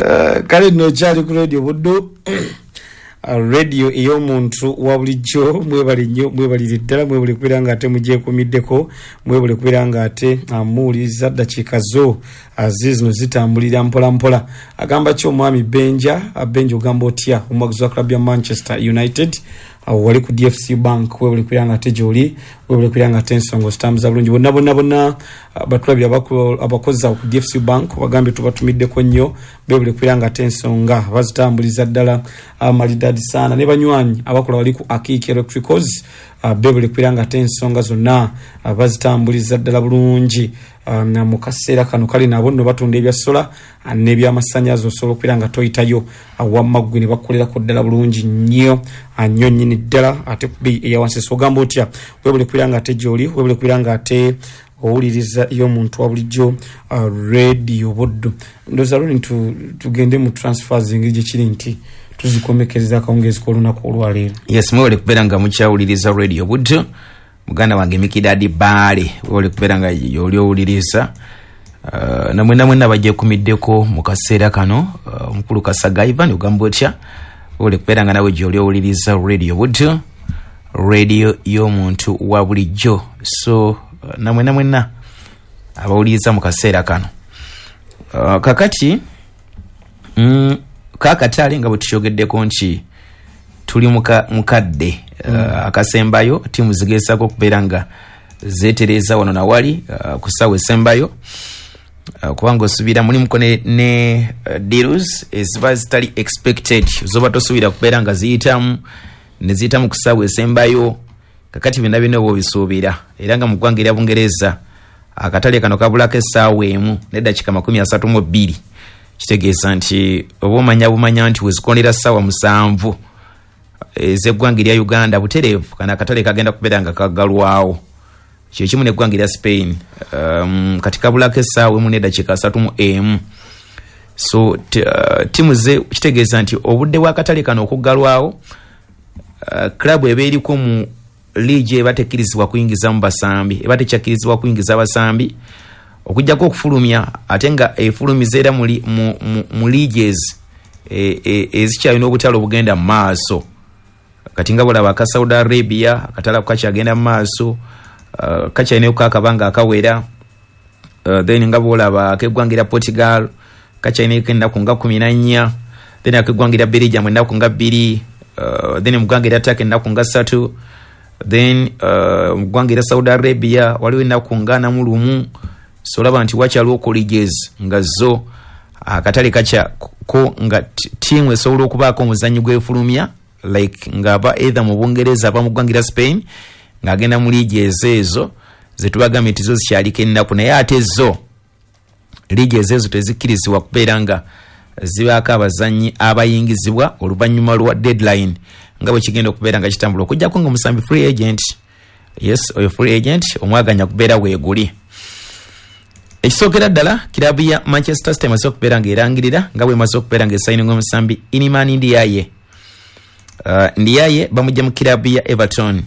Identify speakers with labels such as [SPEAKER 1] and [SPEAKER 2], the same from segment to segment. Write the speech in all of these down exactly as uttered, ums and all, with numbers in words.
[SPEAKER 1] kale no chali ku radio buddo radio iyo muntu wabulijjo mwebali nnyo mwebalire ddala mwebale kubiranga ate mujje kumiddeko mwebale kubiranga ate amuuliza dakiika zo azizino zitambulira mpola mpola agamba kyo mwami Benja Benja ogamba otya omwaguzi wa club ya Manchester United awo wali ku D F C Bank webale kubiranga ate joli webale kubiranga ate ensongo zitambuza bulungi bonna bonna bonna batulabira abakozi ku D F C Bank bagambe tubatumiddeko nnyo bebale kubiranga ate ensonga bazitambuliza ddala amalidadi sana ne banywanyi abakola wali ku Akiki Electricals uh, bebale kubiranga ate ensonga zonna uh, bazitambuliza ddala bulungi uh, na mukaseera kano kali nabo nno batunda ebya sola uh, n'ebya masanyazo solo kubiranga toyitayo awamagwe ne bakolera ko ddala bulungi nnyo nnyo nnyini ddala ate kubi eyawansi so gamba otya webale kubiranga ate joli webale kubiranga ate owuliriza iyo muntu wabulijjo uh, radio boddo ndoza luni tu, tugende mu transfers ngije kiri nti tuzikomekereza kaongezi ko lunaku olwaleero.
[SPEAKER 2] Yes, mwole kuberanga mukyawuliriza radio buddo muganda wange Mikidadi Baale wole kuberanga yoli owuliriza uh, namwe namwe nabajje kumiddeko mu kaseera kano uh, omukulu Kasaga Ivan ogamba otya wole kuberanga nawe yoli owuliriza radio buddo radio y'omuntu wa bulijjo so uh, namwe namwe na abawuliriza mu kaseera kano uh, kakati mm, kakatali nga butushogeddeko nti tuli muka mukadde mm. uh, akasembayo timu zigesako kuberanga zetereza wano na wali uh, kusawe sembayo uh, kubanga osubira muli mukone ne uh, deals eziba zitali expected zoba tosubira kuberanga ziyitamu ne ziyitamu kusawe sembayo kakati bina bino bobisuubira era nga mugwangira Bungereza akatale kano kabulako essaawa emu n'eddakiika makumi asatu mu bbiri kitegeeza nti obumanya bumanya nti wezikonera sawa musanvu ezeggwanga lya Uganda buterevu kana akatale kagenda kubeeranga kaggalwawo kye kimu n'eggwanga lya Spain um, katika bulako essaawa emu n'eddakiika asatu mu emu so uh, timu ze kitegeeza nti obudde bw'akatale kano okuggalwawo uh, klabu eba eriko mu liigi eba tekkirizibwa kuyingiza mu basambi eba tekyakkirizibwa kuyingiza abasambi okujjako okufulumya ate nga efulumiza era mu mu liiges ezikyalina obutale obugenda mu maaso kati nga bulaba aka Saudi Arabia akatala kakyagenda mu maaso uh, kakyalina okukakabanga akawera uh, then nga bulaba akeggwangira Portugal kakyalina ennaku nga kumi na nnya then akeggwangira Belgium ennaku nga bbiri uh, then mugwangira Turkey ennaku nga ssatu then uh, mugwangira Saudi Arabia waliwo ennaku nga ana mu lumu so laba nti wakyaliwo okoliges nga zo akatale kacha ko nga timu esobola okubaako omuzannyo gw'efulumya like ngaba either mu Bungereza aba mu ggwangira Spain ng'agenda mu liiges ezo zetubagambye nti zo zikyaliko ennaku naye ate zo liiges ezo tezikkirizibwa kubeera nga zibaako abazannyi abayingizibwa oluvannyuma lwa deadline nga bwe kigenda okubeera nga kitambula okujjako nga omusambi free agent yes oyo free agent omwaganya kubeera weeguli. Ekisokera ddala kilabu ya Manchester City emaze okubeera ng'erangirira nga bwe emaze okubeera ng'esayininga omusambi Iliman Ndiaye. Uh, Ndiaye bamujja mu kilabu ya Everton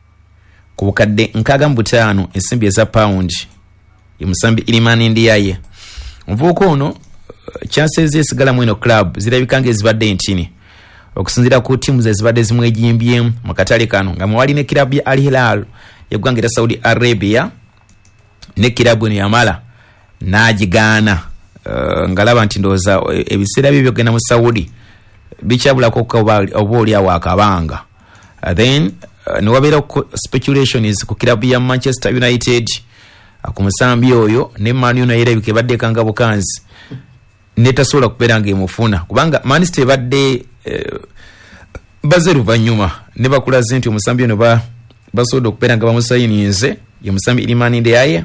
[SPEAKER 2] ku bukadde nkaaga mu butaano ensimbi eza pound ye musambi Iliman Ndiaye. Omuvubuka ono uh, chances esigala mu eno club zirabika ng'ezibadde ntini okusinziira ku ttiimu ze zibadde zimwejimbyemu mu katale kano nga mwali ne kilabu ya Al Hilal yeggwanga erya Saudi Arabia ne kilabu eno yamala n'agigaana uh, ngalaba nti ndowooza ebiseera bye byogenda mu Saudi bikyabulako oba oliawo akabanga uh, then uh, ne wabeera speculations ku kilabu ya Manchester United uh, ku musambi oyo ne Man U nayo erabika ebadde ekanga bukanzi netasobola kubeera ng'emufuna kubanga Man City ebadde uh, baze luvannyuma ne bakulaze nti omusambi ono ba basobola okubeera nga bamusayininze ye musambi Iliman Ndiaye.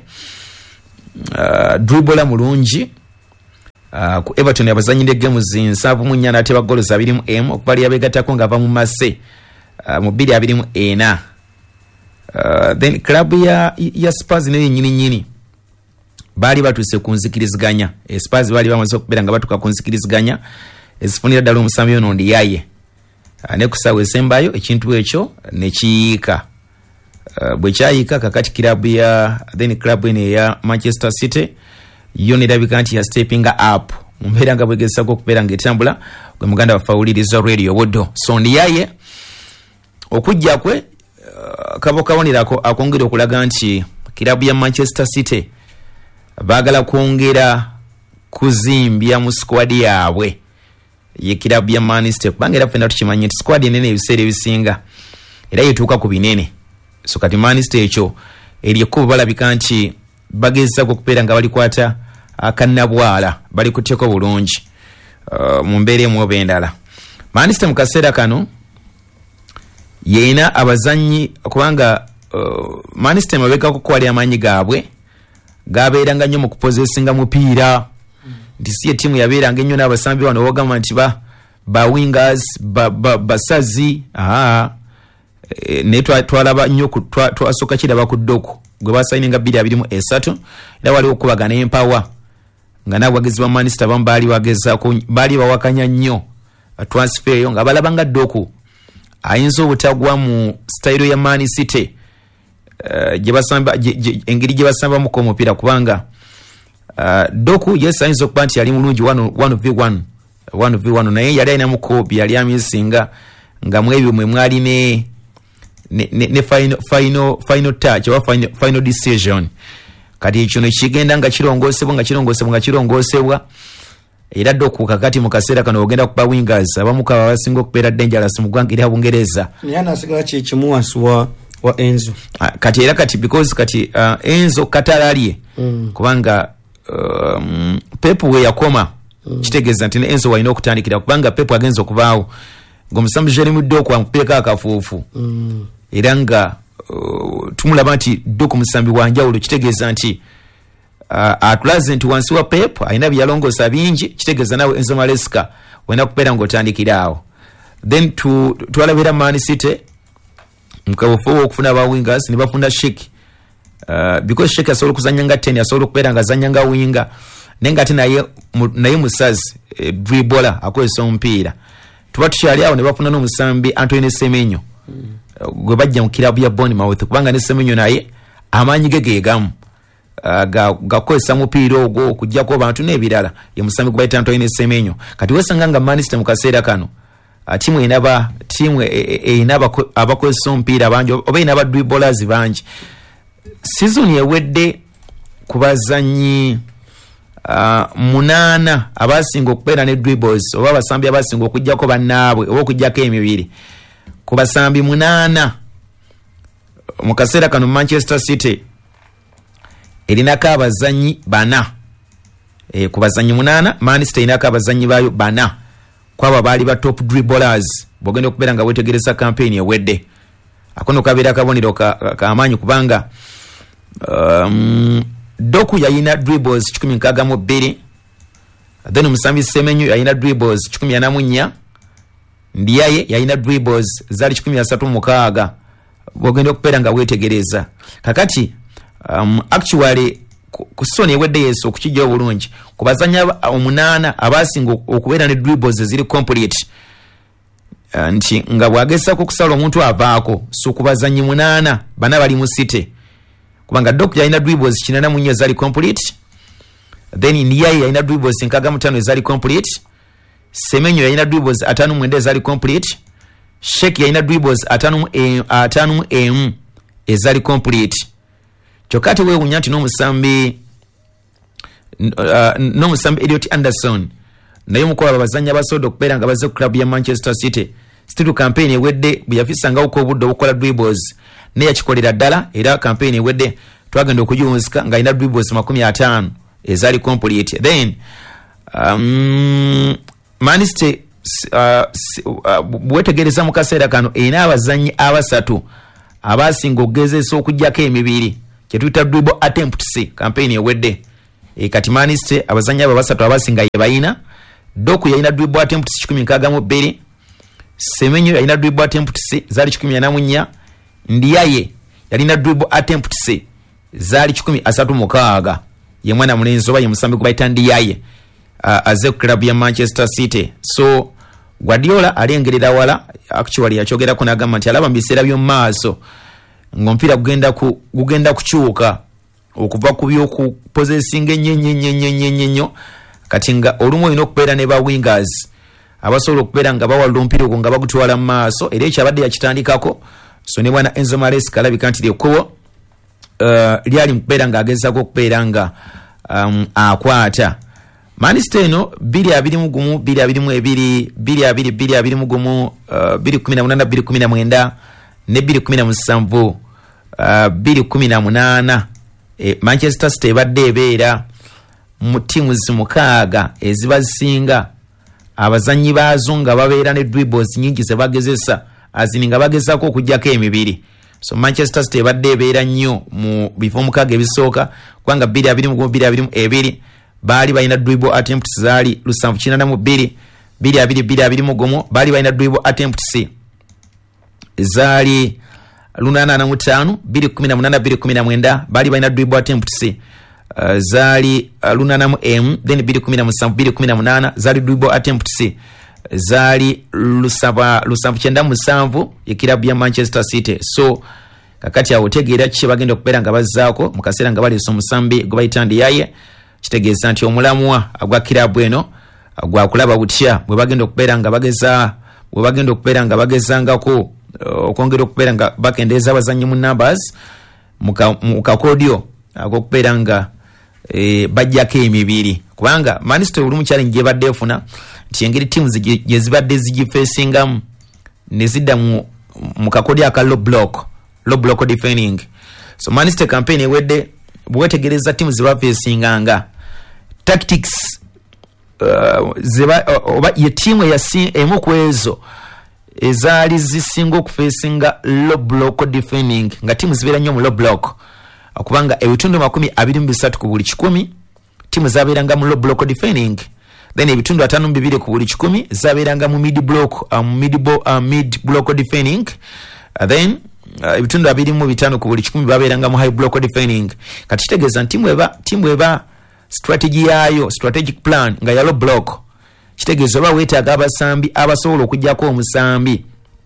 [SPEAKER 2] Uh, dribble mulungi uh, ku Everton abazanyide game zinsavu mu nnya nate bagolo za abiri mu M okubali abegatako nga ava mu mase uh, mu bbiri abiri mu ena uh, then club ya ya Spurs ne nyini nyini bali batuse kunzikiriziganya e Spurs bali bamaze okubeera nga batuka kunzikiriziganya ezifunira ddala omusambi ono Ndiaye uh, ne kusawe sembayo ekintu ekyo ne kiyiika. Uh, bwe kyayika kakati kilabu ya then club ene ya Manchester City yo nerabika nti ya stepping up mumbeera nga bwegezako okubeera ng'etambula gwe muganda waffe awuliriza radio Buddo. So Ndiaye okujja kwe uh, kabo kabonerako akwongera okulaga nti kilabu ya Manchester City baagala kwongera kuzimbya mu squad yaabwe ye kilabu ya Man City kubanga era ffenna tukimanyi nti squad enene ebiseera ebisinga era yetuuka ku binene. So kati Man City ekyo eriyeko balabika nti bagezako okubeera nga balikwata akannabwala bali kuteeko bulungi uh, mu mbeera emu oba endala. Man City mu kaseera kano yeena abazanyi kubanga uh, Man City mabegako kwali amaanyi gaabwe gabeeranga nnyo mu kupozesinga mupiira nti si etiimu yabeeranga ennyo n'abasambi wano wogamba nti ba ba wingers ba, ba, basazi aha e, naye twalaba nnyo twasooka kiraba ku Doku gwe basayininga bbiri abiri mu esatu era waliwo okubagana empawa nga n'abagezi ba Man City abamu baali bagezaako baali bawakanya nnyo transfer eyo nga balaba nga Doku ayinza obutagwa mu style ya Man City uh, gye basamba engeri gye basambamu ko omupiira kubanga uh, Doku yes ayinza okuba nti yali mulungi one v one one v one naye yali alina mukobi yali amisinga nga mwebyo mwe mwali ne ne, ne, ne final, final, final touch oba final, final decision. Kati kino kigenda nga kirongosebwa nga kirongosebwa nga kirongosebwa era Doku kakati mu kaseera kano ogenda kuba wingers abamu kaba basinga okubeera dangerous mu ggwanga erya Bungereza.
[SPEAKER 1] Naye anasigala kye kimu wansi wa wa Enzo.
[SPEAKER 2] Kati era kati because kati uh, Enzo katalalie mm. kubanga um, Pep we yakoma mm. kitegeeza nti Enzo walina okutandikira kubanga Pep agenza okubaawo ng'omusambi Jeremy Doku amupeeka akafuufu mm. era nga uh, tumulaba nti Doku musambi wanjawulo kitegeeza nti uh, atulaze nti wansi wa Pep alina byalongoosa bingi kitegeeza nawe Enzo Maresca wena kubeera ng'otandikira awo. Then tu twalabira Man City mkabufu okufuna ba wingers ne bafunda Sheikh uh, because Sheikh asobola kuzanya nga ten asobola okubeera nga azanya nga winga nenga ate naye naye musazi e, dribbler akozesa omupiira tuba tukyali awo ne bafuna n'omusambi Antoine Semenyo mm. uh, gwe bajja mu kilabu ya Bournemouth kubanga ne Semenyo naye amaanyi ge geegamu uh, gakozesa ga mupiira ogwo okujjako abantu n'ebirala ye musambi gwe bayita Antoine Semenyo. Kati wesanga nga Man City mu kaseera kano Uh, timu inaba timu inaba e, e, abakozesa omupiira bangi oba inaba dribblers bangi season yewedde kubazanyi uh, munana abasinga okubeera ne dribbles oba abasambi abasinga okujjako bannaabwe oba okujjako emibiri ku basambi munana mu kaseera kano Manchester City erinako abazanyi bana e, ku bazanyi munana Man City erinako abazanyi bayo bana kwaba bali ba top dribblers bogenda okubeera nga wetegereza campaign ewedde akono kabeera kabonero ka, ka amanyi kubanga um, Doku yayina dribbles kikumi nkaaga mu bbiri then omusambi Semenyo yayina dribbles kikumi ana mu nnya Ndiaye yayina dribbles zali kikumi asatu mu mukaaga bogenda okubeera nga wetegereza kakati um, actually kusoni ewedde yeso okukijja obulungi kubazanya omunana abasinga okubeera ne dribbles ziri complete uh, nti nga bwagesako okusala omuntu avaako so kubazanyi munana bana bali mu City kubanga Doku yalina dribbles kinana mu nnya zali complete then Ndiaye yalina dribbles nkaaga mu ttaano ezali complete Semenyo yalina dribbles ataano mu mwenda ezali complete Sheikh yalina dribbles ataano mu ataano mu emu ezali complete. Chokati we unyanti no musambi uh, no musambi Elliot Anderson naye mukola babazanya basodo okubeera nga bazze ku club ya Manchester City still campaign ewedde buyafisanga uko obudde obukola dribbles ne yakikolera ddala era campaign ewedde twagenda okujunzika nga ina dribbles makumi ataano ezali complete. Then um, Man City uh, uh, bwetegereza mu kaseera kano ina abazanyi abasatu abasinga okugezesa okujjako emibiri kyetuyita dribble attempts campaign ewedde e kati Man City abazanyi abo basatu abasinga ye bayina. Doku yalina dribble attempts kikumi nkaaga mu bbiri Semenyo yalina dribble attempts zali kikumi ana mu nnya Ndiaye yalina dribble attempts zali kikumi asatu mu mukaaga ye mwana mulenzi oba ye musambi kubayita Ndiaye uh, aze ku club ya Manchester City. So Guardiola alengerera wala actually yakyogera ko nagamba nti alaba mbiseera byo maaso ngompira gugenda ku gugenda kuchuuka okuva ku byo ku possessing ennyo nnyo nnyo nnyo kati nga olumu olina okubeera ne ba wingers abasobola okubeera nga bawalula omupiira ogwo nga bagutwala mu maaso era ekyabadde yakitandikako. So ne bwana Enzo Maresca alabika nti lyekkubo uh, lyali mu kubeera ng'agezaako okubeera nga um, akwata Manchester eno biri abiri mu gumu biri abiri mu ebiri biri abiri biri abiri mu gumu uh, biri kumi na munana biri kumi na mwenda ne biri kumi na musanvu uh, biri kumi na munana. E, Manchester City ebadde ebeera mu tiimu zimukaaga eziba zisinga abazanyi baazo nga babeera ne dribbles nyingi ze bagezesa azini nga bagezaako okujjako emibiri. So Manchester City ebadde ebeera nnyo mu bifo mukaaga ebisooka kubanga biri abiri mu gumu biri abiri mu ebiri bali balina dribble attempts zaali lusanvu kinana mu bbiri biri abiri biri abiri mu gumu bali balina dribble attempts zaali lunana na mutaano biri kumi na munana biri kumi na mwenda bali balina dribble attempts uh, zaali uh, lunana mu emu then biri kumi na musanvu biri kumi na munana zaali dribble attempts zaali lusaba lusanvu kyenda musanvu ekirabu ya Manchester City. So kakati awo tegeera kiki bagenda okubeera nga bazzaako mu kaseera nga baleese omusambi gwe bayita Ndiaye kitegeeza nti omulamwa agwa kirabu eno gwa kulaba butya bwe bagenda okubeera nga bageza bwe bagenda okubeera nga bagezangako okwongera okubeera nga bakendeeza abazannyi mu numbers mu kakodyo ak'okubeera nga e, bajjako emibiri kubanga Manchester olumu challenge gye badde efuna nti engeri teams gye zibadde zigifeesingamu ne zidda mu, mu kakodyo aka low block low block defending. So Manchester campaign ewedde bwetegereza teams zibafeesinganga tactics uh, ziba uh, oba ye team eyasi emu kwezo ezaali zisinga okufeesinga low block defending nga team zibeera nnyo mu low block okubanga ebitundu makumi abiri mu bisatu ku buli kikumi team zabeeranga mu low block defending then ebitundu ataano mu bibiri ku buli kikumi zabeeranga mu mid block uh, mid, bo, uh, mid block defending uh, then uh, ebitundu abiri mu bitaano ku buli kikumi babeeranga mu high block defending. Kati kitegeeza timu eba timu eba strategy yayo strategic plan nga ya low block kitegeeza ba weetaaga abasambi abasobola okujjako omusambi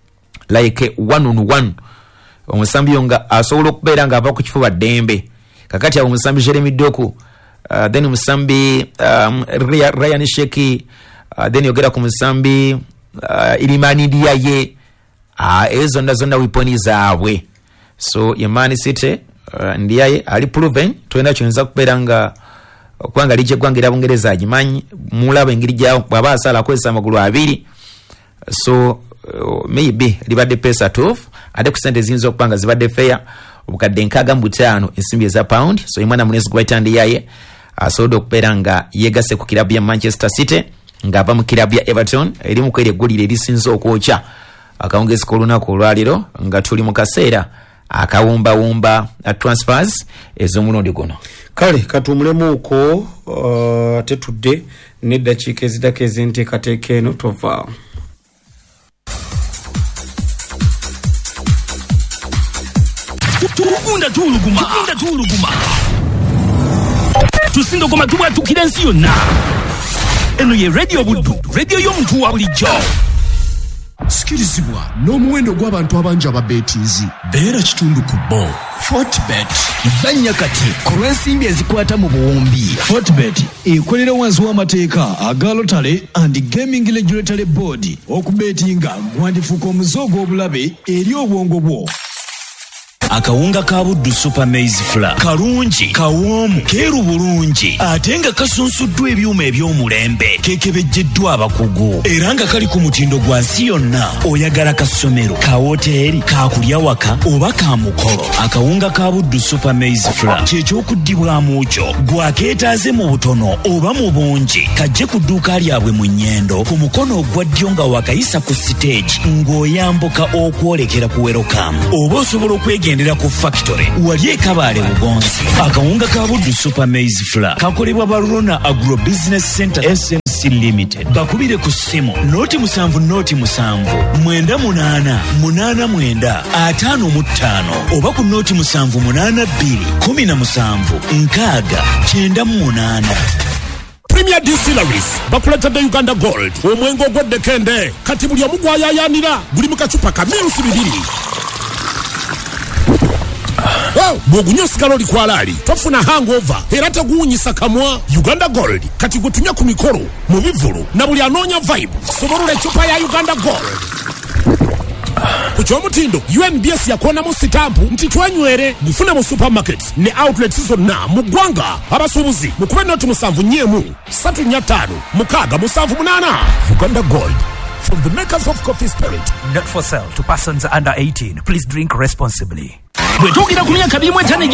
[SPEAKER 2] like one on one omusambi nga asobola okubeera nga ava ku kifuba ddembe kakati awo omusambi Jeremy Doku uh, then omusambi um, Ryan Sheki uh, then yogera ku musambi uh, Ilimani Ndiaye uh, ezo zonna zonna wiponi zaabwe. So ye Man City uh, Ndiaye ali proven twenda kyonza kubeera nga kwanga lije gwangira Bungereza agimanyi mulaba engiri gya baba asala kwesa amagulu abiri. So uh, maybe libadde pesa twelve ade ku sente zinzo okupanga zibadde fair obukadde nkaga mu butaano ensimbi eza pound. So imwana munezi gwayitandi yaye asobola okubeera nga yegase ku kirabu ya Manchester City ng'ava mu kirabu ya Everton eri mu kwera eggulire erisinza okwokya akawungezi k'olunaku olwaliro nga tuli mu kaseera akawumbawumba transfers ez'omulundi guno.
[SPEAKER 1] Kale katumulemuuko ate uh, tudde n'eddakiika ezidako ez'enteekateeka eno tovaawo.
[SPEAKER 3] Tukunda tuluguma tukunda tuluguma tusinda goma tuba tukira ensi yonna. Eno ye radio Buddu, radio y'omuntu wa bulijjo.
[SPEAKER 4] Sikirizibwa n'omuwendo gw'abantu abangi ababeetiizi beera kitundu ku bo. Fortbet
[SPEAKER 3] banya kati ku lw'ensimbi ezikwata mu buwumbi.
[SPEAKER 4] Fortbet ekolera wansi w'amateeka aga Lotale and Gaming Regulatory Board okubeetinga gwandifuuka omuze ogw'obulabe eri obwongo bwo.
[SPEAKER 3] Akawunga ka Buddu Super Maize Flour kalungi kawoomu keeru bulungi ate nga kasunsuddwa ebyuma eby'omulembe kekebejjeddwa abakugu era nga kali ku mutindo gwa nsi yonna. Oyagala ka ssomero ka woteeri ka kulya waka oba ka mukolo akawunga ka Buddu Super Maize Flour kyekyokuddibwamu kyo gwakeetaaze mu butono oba mu bungi kajje ku dduuka lyabwe mu Nnyendo ku mukono ogwa ddyo nga wakayisa ku stage ng'oyambuka okwolekera ku welcome oba osobola okwegenda ku factory wali ekabaale Bugonzi. Akawunga ka Buddu Super Maize Flour kakolebwa ba Rona Agro Business Center S M C Limited. Bakubire ku simu noti musanvu noti musanvu mwenda munana munana mwenda ataano mu ttaano oba ku noti musanvu munana bbiri kumi na musanvu nkaaga kyenda mu munana.
[SPEAKER 5] Premier Distilleries bakuletedde Uganda Gold omwengo ogw'eddekende kati buli omu gwayayaanira guli mu kacupa ka mirusi bibiri. bw'ogunywa osigala oli kwalaali tofuna hangover era teguwunyisa kamwa. Uganda Gold kati gutunya ku mikolo mu bivulu na buli anoonya vibe soborula ecupa ya Uganda Gold. Ku kyomutindo U N B S yakonamu sitampu nti twenywere gufune mu supermarkets ne outlets zonna mu ggwanga. Abasuubuzi mukube noti musanvu nnyemu satu nnya ttaano mukaaga musanvu munaana. Uganda Gold, from the makers of Coffee Spirit.
[SPEAKER 6] Not for sale to persons under eighteen. Please drink responsibly.
[SPEAKER 3] Bwe tugira ku myaka bimu etane